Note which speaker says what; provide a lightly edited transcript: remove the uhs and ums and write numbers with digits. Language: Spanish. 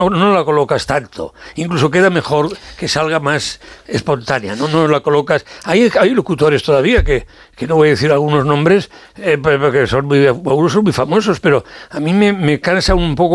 Speaker 1: no la colocas tanto, incluso queda mejor que salga más espontánea, no la colocas. Hay locutores todavía que no voy a decir algunos nombres, porque algunos son muy famosos, pero a mí me cansa un poco